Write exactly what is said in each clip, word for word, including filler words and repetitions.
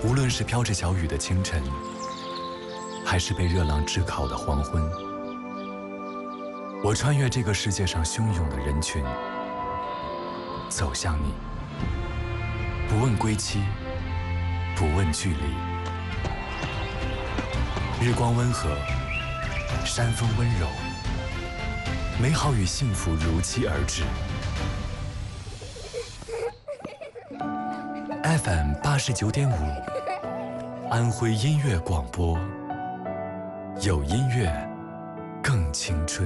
无论是飘着小雨的清晨，还是被热浪炙烤的黄昏，我穿越这个世界上汹涌的人群，走向你，不问归期，不问距离。日光温和，山风温柔，美好与幸福如期而至。F M 八十九点五，安徽音乐广播，有音乐更青春。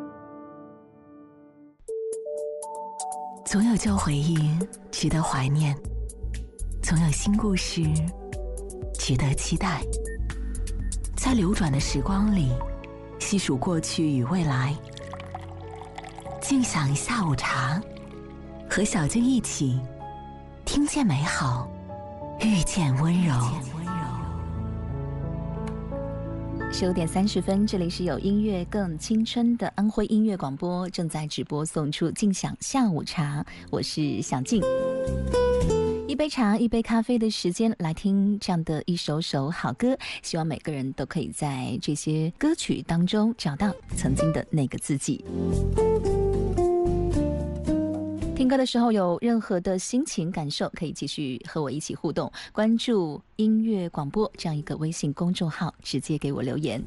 总有旧回忆值得怀念，总有新故事值得期待。在流转的时光里，细数过去与未来，静享下午茶，和小静一起听见美好，遇见温柔。 十五点三十分，这里是有音乐更青春的安徽音乐广播，正在直播送出静享下午茶，我是小静。一杯茶一杯咖啡的时间来听这样的一首首好歌，希望每个人都可以在这些歌曲当中找到曾经的那个自己。听歌的时候有任何的心情感受，可以继续和我一起互动，关注音乐广播这样一个微信公众号，直接给我留言。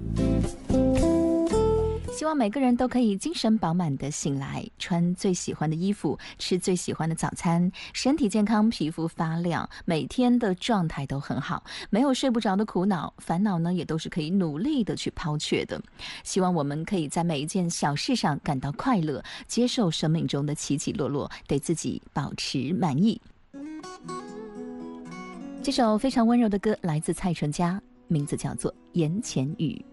希望每个人都可以精神饱满的醒来，穿最喜欢的衣服，吃最喜欢的早餐，身体健康，皮肤发亮，每天的状态都很好，没有睡不着的苦恼，烦恼呢也都是可以努力的去抛却的。希望我们可以在每一件小事上感到快乐，接受生命中的起起落落，对自己保持满意。这首非常温柔的歌来自蔡淳佳，名字叫做《眼前雨》。